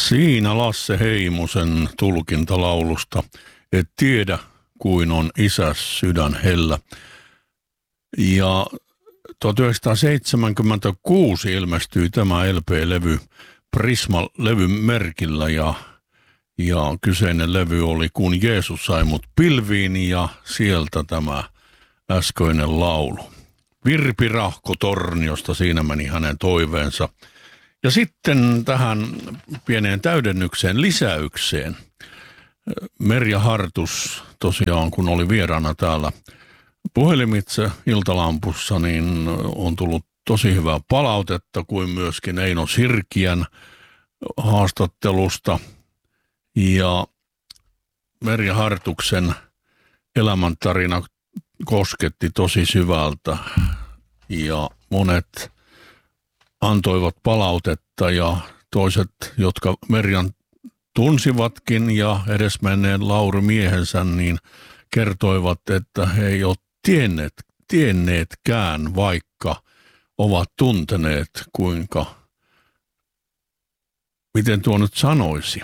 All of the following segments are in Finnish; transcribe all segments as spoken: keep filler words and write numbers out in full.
Siinä Lasse Heimosen tulkintalaulusta Et tiedä kuin on isäs sydän hellä. Ja tuhatyhdeksänsataaseitsemänkymmentäkuusi ilmestyi tämä L P-levy Prisma-levyn merkillä ja, ja kyseinen levy oli Kun Jeesus sai mut pilviin ja sieltä tämä äskeinen laulu. Virpi Rahko Torniosta, siinä meni hänen toiveensa. Ja sitten tähän pieneen täydennykseen, lisäykseen. Merja Hartus tosiaan, kun oli vieraana täällä puhelimitse Iltalampussa, niin on tullut tosi hyvää palautetta, kuin myöskin Eino Sirkiän haastattelusta. Ja Merja Hartuksen elämäntarina kosketti tosi syvältä ja monet antoivat palautetta ja toiset, jotka Merjan tunsivatkin ja edesmenneen Lauri miehensä, niin kertoivat, että he ei ole tienneet, tienneetkään, vaikka ovat tunteneet, kuinka, miten tuo nyt sanoisi,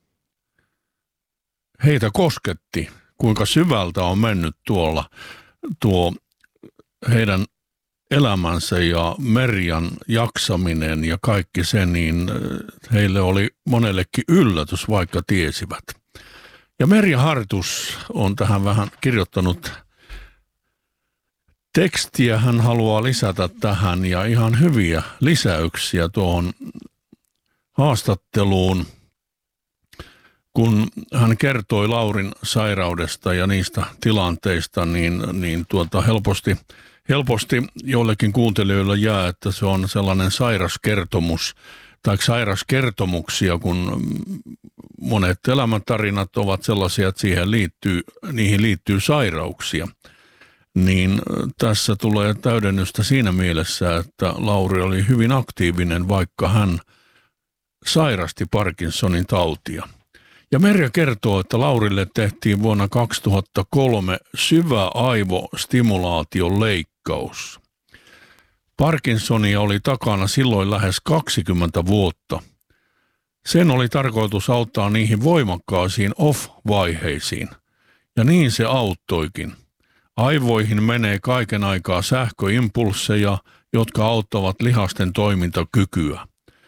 heitä kosketti, kuinka syvältä on mennyt tuolla tuo heidän elämänsä ja Merjan jaksaminen ja kaikki se, niin heille oli monellekin yllätys, vaikka tiesivät. Ja Merja Hartus on tähän vähän kirjoittanut tekstiä, hän haluaa lisätä tähän ja ihan hyviä lisäyksiä tuohon haastatteluun, kun hän kertoi Laurin sairaudesta ja niistä tilanteista, niin, niin tuota helposti Helposti joillekin kuuntelijoille jää, että se on sellainen sairaskertomus tai sairaskertomuksia, kun monet elämäntarinat ovat sellaisia, että siihen liittyy, niihin liittyy sairauksia. Niin tässä tulee täydennystä siinä mielessä, että Lauri oli hyvin aktiivinen, vaikka hän sairasti Parkinsonin tautia. Ja Merja kertoo, että Laurille tehtiin vuonna kaksituhattakolme syvä aivostimulaation leikkaus. Parkinsonia oli takana silloin lähes kaksikymmentä vuotta. Sen oli tarkoitus auttaa niihin voimakkaisiin off-vaiheisiin. Ja niin se auttoikin. Aivoihin menee kaiken aikaa sähköimpulsseja, jotka auttavat lihasten toimintakykyä.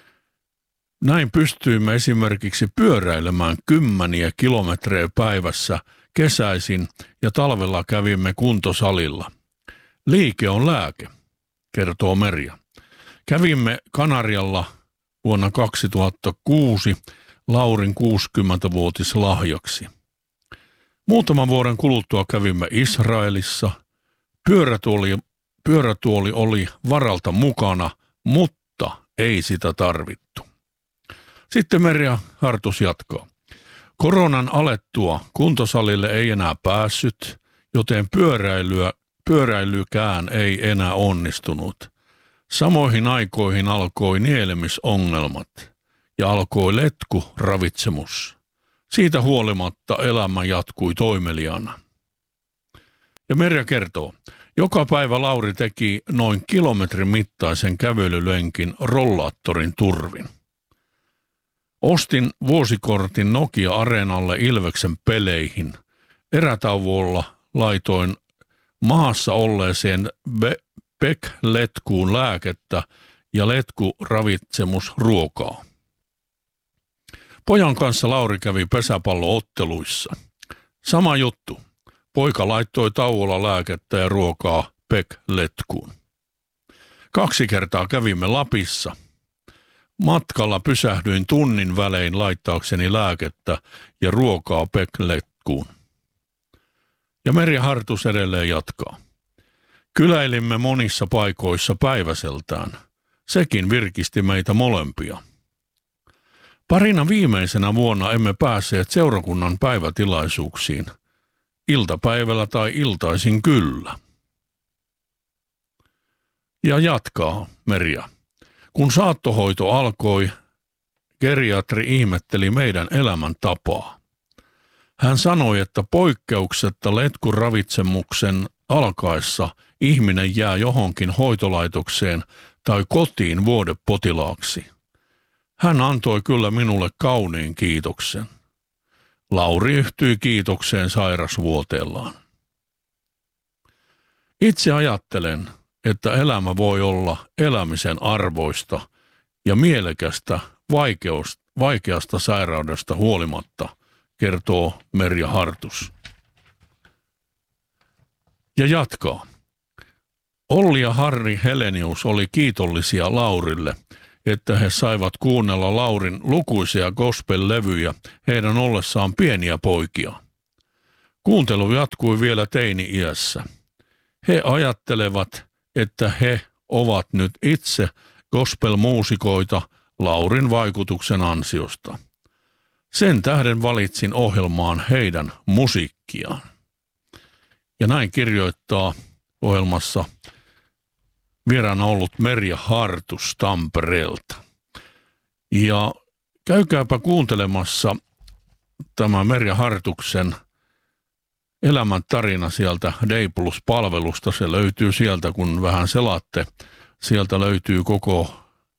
Näin pystyimme esimerkiksi pyöräilemään kymmeniä kilometrejä päivässä kesäisin ja talvella kävimme kuntosalilla. Liike on lääke, kertoo Merja. Kävimme Kanarialla vuonna kaksituhattakuusi Laurin kuusikymmentävuotislahjaksi. Muutaman vuoden kuluttua kävimme Israelissa. Pyörätuoli, pyörätuoli oli varalta mukana, mutta ei sitä tarvittu. Sitten Merja Hartus jatkaa. Koronan alettua kuntosalille ei enää päässyt, joten pyöräilyä, pyöräilykään ei enää onnistunut. Samoihin aikoihin alkoi nielemisongelmat ja alkoi letkuravitsemus. Siitä huolimatta elämä jatkui toimeliaana. Ja Merja kertoo, joka päivä Lauri teki noin kilometrin mittaisen kävelylenkin rollaattorin turvin. Ostin vuosikortin Nokia-areenalle Ilveksen peleihin. Erätauolla laitoin maassa olleeseen P E C-letkuun lääkettä ja letkuravitsemusruokaa. Pojan kanssa Lauri kävi pesäpallootteluissa. Sama juttu. Poika laittoi tauolla lääkettä ja ruokaa P E C-letkuun. Kaksi kertaa kävimme Lapissa. Matkalla pysähdyin tunnin välein laittaakseni lääkettä ja ruokaa P E C-letkuun. Ja Merja Hartus edelleen jatkaa. Kyläilimme monissa paikoissa päiväseltään. Sekin virkisti meitä molempia. Parina viimeisenä vuonna emme päässeet seurakunnan päivätilaisuuksiin. Iltapäivällä tai iltaisin kyllä. Ja jatkaa Merja. Kun saattohoito alkoi, geriatri ihmetteli meidän elämäntapaa. Hän sanoi, että poikkeuksetta letkuravitsemuksen alkaessa ihminen jää johonkin hoitolaitokseen tai kotiin vuodepotilaaksi. Hän antoi kyllä minulle kauniin kiitoksen. Lauri yhtyi kiitokseen sairasvuoteellaan. Itse ajattelen, että elämä voi olla elämisen arvoista ja mielekästä vaikeasta sairaudesta huolimatta, kertoo Merja Hartus. Ja jatkaa. Olli ja Harri Helenius oli kiitollisia Laurille, että he saivat kuunnella Laurin lukuisia gospel-levyjä heidän ollessaan pieniä poikia. Kuuntelu jatkui vielä teini-iässä. He ajattelevat, että he ovat nyt itse gospel-muusikoita Laurin vaikutuksen ansiosta. Sen tähden valitsin ohjelmaan heidän musiikkiaan. Ja näin kirjoittaa ohjelmassa vieraana ollut Merja Hartus Tampereelta. Ja käykääpä kuuntelemassa tämä Merja Hartuksen elämän tarina sieltä Day Plus-palvelusta. Se löytyy sieltä, kun vähän selaatte. Sieltä löytyy koko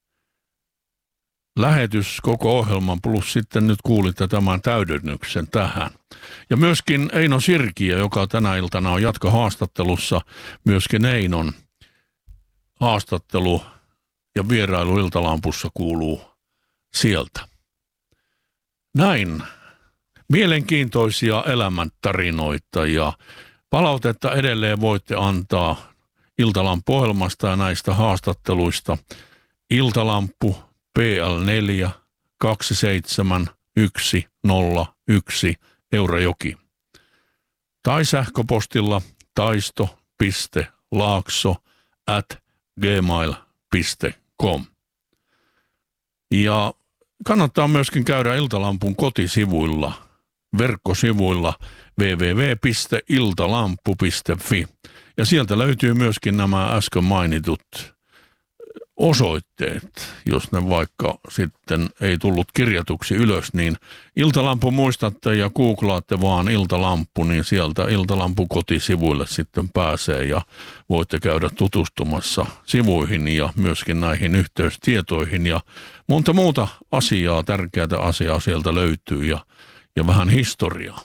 lähetys, koko ohjelman, plus sitten nyt kuulitte tämän täydennyksen tähän. Ja myöskin Eino Sirkiö, joka tänä iltana on jatkohaastattelussa, myöskin Einon haastattelu ja vierailu Iltalampussa kuuluu sieltä. Näin. Mielenkiintoisia elämäntarinoita ja palautetta edelleen voitte antaa Iltalampu-ohjelmasta ja näistä haastatteluista. Iltalampu P L neljä kaksi seitsemän yksi nolla yksi Eurajoki. Tai sähköpostilla taisto piste laakso at gmail piste com. Ja kannattaa myöskin käydä Iltalampun kotisivuilla, verkkosivuilla double-u double-u double-u piste iltalampu piste fi. Ja sieltä löytyy myöskin nämä äsken mainitut osoitteet, jos ne vaikka sitten ei tullut kirjatuksi ylös, niin Iltalampu muistatte ja googlaatte vaan Iltalampu, niin sieltä Iltalampu kotisivuille sitten pääsee ja voitte käydä tutustumassa sivuihin ja myöskin näihin yhteystietoihin ja monta muuta asiaa, tärkeää asiaa sieltä löytyy ja, ja vähän historiaa.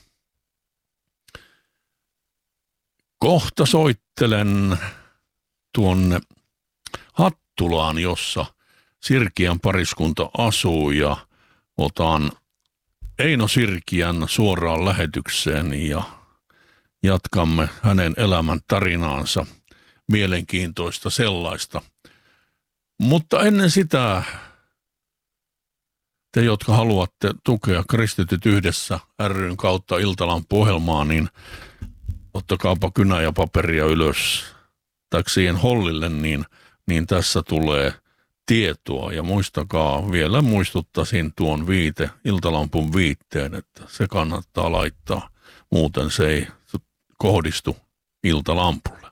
Kohta soittelen tuonne Hattulaan, jossa Sirkiän pariskunta asuu ja otan Eino Sirkiän suoraan lähetykseen ja jatkamme hänen elämän tarinaansa, mielenkiintoista sellaista. Mutta ennen sitä te, jotka haluatte tukea Kristityt yhdessä ry:n kautta Iltalampu-ohjelmaa, niin ottakaapa kynä ja paperia ylös tai siihen hollille, niin niin tässä tulee tietoa ja muistakaa, vielä muistuttaisin tuon viite, Iltalampun viitteen, että se kannattaa laittaa, muuten se ei kohdistu Iltalampulle.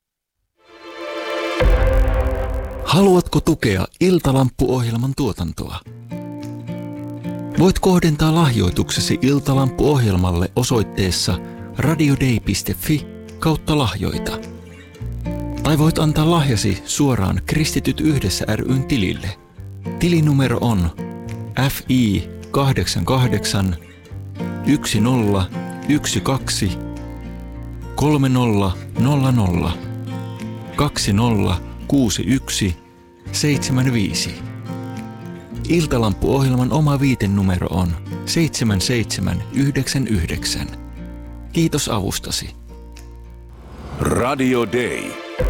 Haluatko tukea Iltalampu-ohjelman tuotantoa? Voit kohdentaa lahjoituksesi Iltalampu-ohjelmalle osoitteessa radiodei piste fi kautta lahjoita. Tai voit antaa lahjasi suoraan Kristityt yhdessä ry:n tilille. Tilinumero on F I kahdeksan kahdeksan yksi nolla yksi kaksi kolme nolla nolla nolla kaksi nolla kuusi yksi seitsemän viisi. Iltalampu-ohjelman oma viitenumero on seitsemän seitsemän yhdeksän yhdeksän. Kiitos avustasi. Radio Day.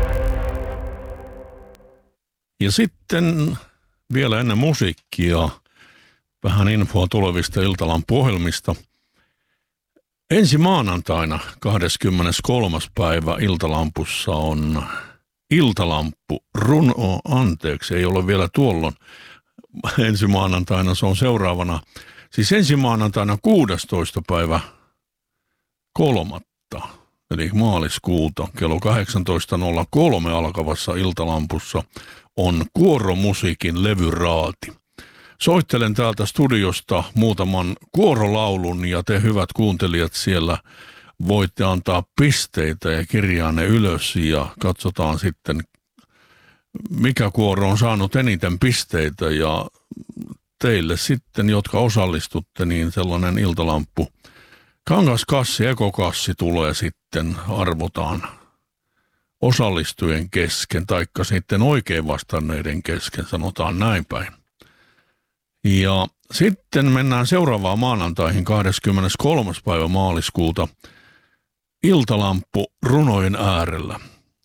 Ja sitten vielä ennen musiikkia vähän infoa tulevista Iltalampu-ohjelmista. Ensi maanantaina kahdeskymmeneskolmas päivä Iltalampussa on Iltalampu runo, anteeksi, ei ole vielä tuolloin. Ensi maanantaina se on seuraavana. Siis ensi maanantaina kuudestoista päivä kolmatta, eli maaliskuuta, kello kahdeksantoista nolla kolme alkavassa Iltalampussa on kuoromusiikin levyraati. Soittelen täältä studiosta muutaman kuorolaulun ja te hyvät kuuntelijat siellä voitte antaa pisteitä ja kirjaa ne ylös ja katsotaan sitten mikä kuoro on saanut eniten pisteitä ja teille sitten, jotka osallistutte, niin sellainen iltalamppu. Kangaskassi, ekokassi tulee sitten, arvotaan osallistujien kesken, taikka sitten oikein vastanneiden kesken, sanotaan näin päin. Ja sitten mennään seuraavaan maanantaihin kahdeskymmeneskolmas päivä maaliskuuta iltalamppu runojen äärellä.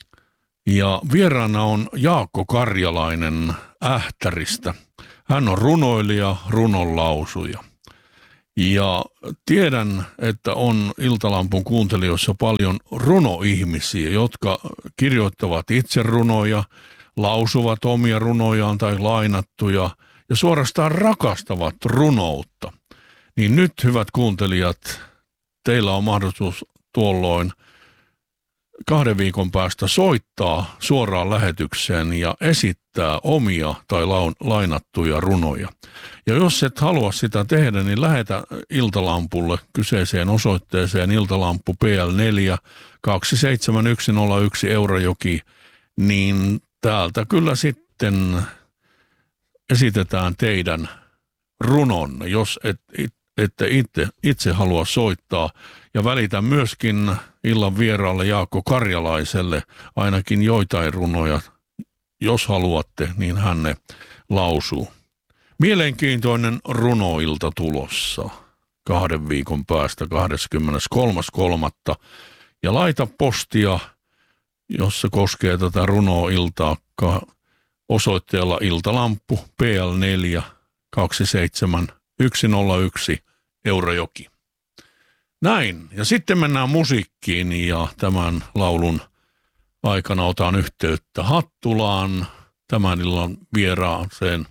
Ja vieraana on Jaakko Karjalainen Ähtäristä. Hän on runoilija, runonlausuja. Ja tiedän, että on iltalampun kuuntelijoissa paljon runoihmisiä, jotka kirjoittavat itse runoja, lausuvat omia runojaan tai lainattuja ja suorastaan rakastavat runoutta. Niin nyt, hyvät kuuntelijat, teillä on mahdollisuus tuolloin kahden viikon päästä soittaa suoraan lähetykseen ja esittää omia tai lainattuja runoja. Ja jos et halua sitä tehdä, niin lähetä iltalampulle kyseiseen osoitteeseen iltalampu P L neljä kaksi seitsemän yksi nolla yksi Eurajoki, niin täältä kyllä sitten esitetään teidän runonne, jos et, et, ette itse, itse halua soittaa. Ja välitän myöskin illan vieraalle Jaakko Karjalaiselle ainakin joitain runoja. Jos haluatte, niin hän ne lausuu. Mielenkiintoinen runoilta tulossa kahden viikon päästä kahdeskymmeneskolmas kolmatta Ja laita postia, jos se koskee tätä runoiltaa osoitteella iltalamppu P L neljä kaksi seitsemän yksi nolla yksi Eurajoki. Näin. Ja sitten mennään musiikkiin ja tämän laulun aikana otan yhteyttä Hattulaan tämän illan vieraaseen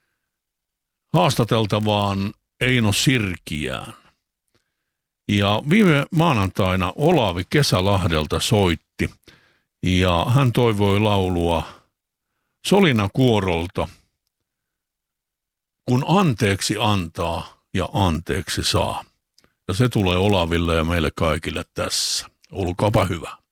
haastateltavaan Eino Sirkiään. Ja viime maanantaina Olavi Kesälahdelta soitti ja hän toivoi laulua Solina Kuorolta, kun anteeksi antaa ja anteeksi saa. Ja se tulee Olaville ja meille kaikille tässä. Olkaapa hyvä.